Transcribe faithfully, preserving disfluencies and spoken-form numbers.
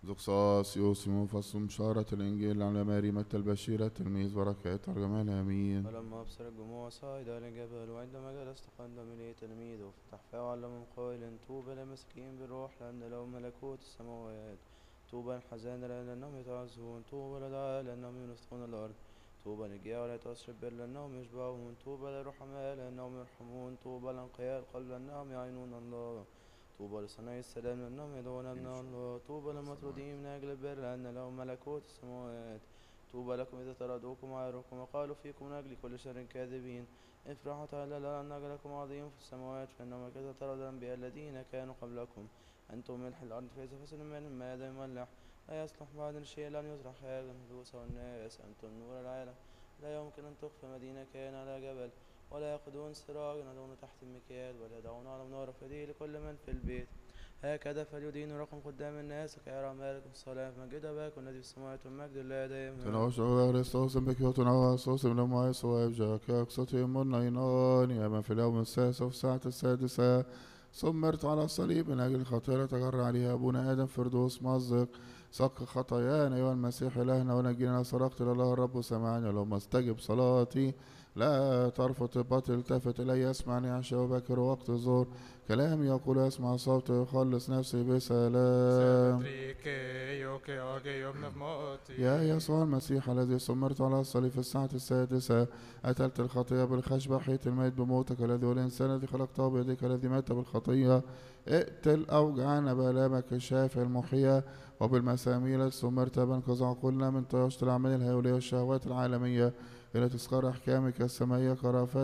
زقصاص يوسم فصل بشارة الإنجيل على ماري متى البشيرة تلميذ بركة ترجمان آمين. فلما أبصر الجموع صعد إلى الجبل، وعندما جلس تقدم إليه تلميذه فتح فاه وعلمهم قائلا: طوبى للمساكين بالروح، لأن لهم ملكوت السماوات. طوبى للحزان لأنهم يتعزون. طوبى للدعاء لأنهم ينصفون الأرض. طوبى للجياع ولا تسرب بر لأنهم يشبعون. طوبى للرحماء لأنهم يرحمون. طوبى لأنقياء القلب لأنهم يعينون الله. طوبى لصناعي السلام لأنهم يدعون ابن الله. طوبى للمطرودين من أجل البر لأن لهم ملكوت السماوات. طوبى لكم إذا طردوكم وعايروكم وقالوا فيكم من أجل كل شر كاذبين. افرحوا تعالى لأن أجلكم عظيم في السماوات، فإنهم كذا طرد الأنبياء الذين كانوا قبلكم. أنتم ملح الأرض، فإذا فسد من ماذا يملح لا يصلح بعد الشيء لن يزرع خارجا فلوسه الناس. أنتم نور العالم، لا يمكن أن تخفى مدينة كان على جبل. ولا يأخذون سراجا يضعون تحت المكيال، ولا يدعون على منارة فديه لكل من في البيت. هكذا فليدين رقم قدام الناس كيرى مالكم الصلاة. مجد أباكم الذي في السماوات والمجد لله دائما. تنوش أغريستوس بكيوتنا واسوس من المعيس ويبجاك يقصتي من نينان يا في اليوم السادس وفي الساعة السادسة صمرت على الصليب من أجل خطيرة تجرى عليها أبونا آدم فردوس مزق صك خطايانا أيها المسيح إلهنا ونجينا. صرخت لله الرب سمعني، لما استجب صلاتي لا ترفض طبتي التفت إلي اسمعني عشاء وبكر وقت الظهر كلامي يقول اسمع صوتي يخلص نفسي بسلام. يا يسوع المسيح الذي صمرت على الصليب في الساعة السادسة أتلت الخطية بالخشبة، حيت الميت بموتك الذي والإنسان الذي خلقته بيدك الذي مات بالخطية. اقتل أوجعنا بآلامك الشافي المحيا، وبالمسامير التي صمرت بنقذ عقولنا من طياشة الأعمال الهيولية والشهوات العالمية إلى تذكار أحكامك السمائية كرافات